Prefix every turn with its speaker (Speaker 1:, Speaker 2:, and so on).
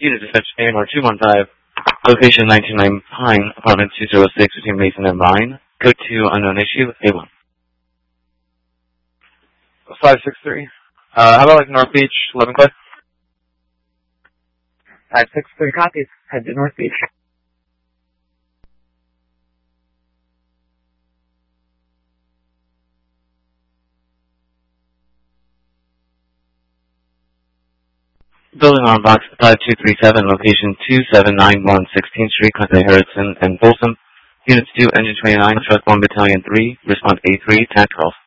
Speaker 1: Unit dispatch AMR 215, location 199 Pine, apartment 206 between Mason and Vine. Code 2, unknown issue, A1.
Speaker 2: 563. How about like North Beach, Leavencliff?
Speaker 3: 563 copies. Head to North Beach.
Speaker 1: Building on box 5237, location 2791 16th Street, contact Harrison and Folsom. Units 2, Engine 29, Truck 1 Battalion 3, response A3, tact calls.